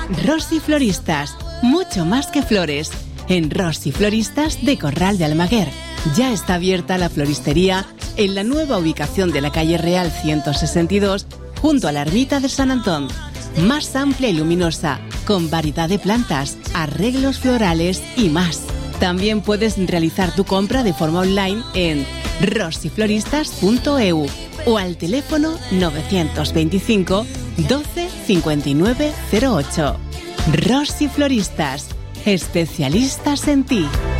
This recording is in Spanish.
Rossi Floristas, mucho más que flores. En Rossi Floristas de Corral de Almaguer. Ya está abierta la floristería en la nueva ubicación de la calle Real 162, junto a la ermita de San Antón. Más amplia y luminosa, con variedad de plantas, arreglos florales y más. También puedes realizar tu compra de forma online en rossifloristas.eu o al teléfono 925 12 59 08. Rossi Floristas, especialistas en ti.